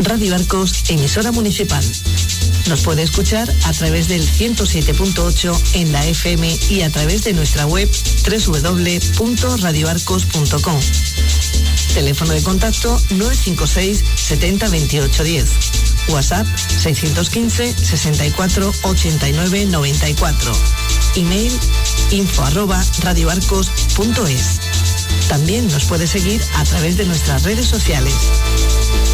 Radio Arcos, emisora municipal. Nos puede escuchar a través del 107.8 en la FM y a través de nuestra web www.radioarcos.com. Teléfono de contacto 956 70 28 10. WhatsApp 615 64 89 94. Email info@radioarcos.es. También nos puede seguir a través de nuestras redes sociales.